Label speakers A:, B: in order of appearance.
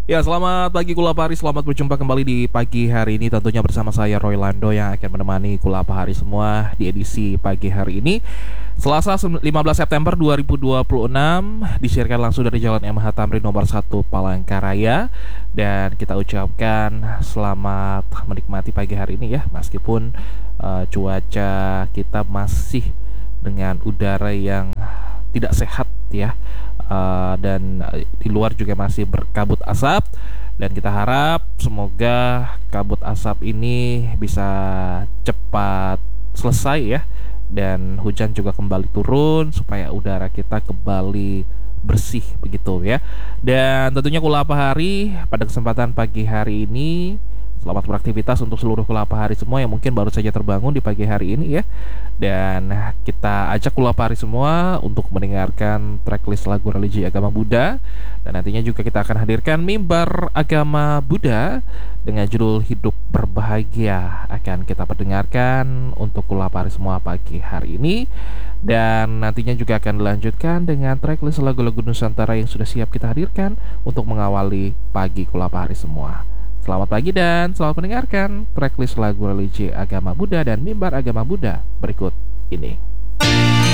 A: Ya, selamat pagi Kulapari, selamat berjumpa kembali di pagi hari ini. Tentunya bersama saya Roy Lando yang akan menemani Kulapari semua di edisi pagi hari ini Selasa 15 September 2026. Disiarkan langsung dari Jalan MH Tamrin nomor 1 Palangkaraya. Dan kita ucapkan selamat menikmati pagi hari ini ya. Meskipun cuaca kita masih dengan udara yang tidak sehat ya. Dan di luar juga masih berkabut asap, dan kita harap semoga kabut asap ini bisa cepat selesai ya, dan hujan juga kembali turun supaya udara kita kembali bersih begitu ya. Dan tentunya Kulapahari pada kesempatan pagi hari ini, selamat beraktivitas untuk seluruh Kulapahari semua yang mungkin baru saja terbangun di pagi hari ini ya. Dan kita ajak Kulapahari semua untuk mendengarkan tracklist lagu religi agama Buddha. Dan nantinya juga kita akan hadirkan mimbar agama Buddha dengan judul Hidup Berbahagia akan kita perdengarkan untuk Kulapahari semua pagi hari ini. Dan nantinya juga akan dilanjutkan dengan tracklist lagu-lagu Nusantara yang sudah siap kita hadirkan untuk mengawali pagi Kulapahari semua. Selamat pagi dan selamat mendengarkan tracklist lagu religi agama Buddha dan mimbar agama Buddha berikut ini.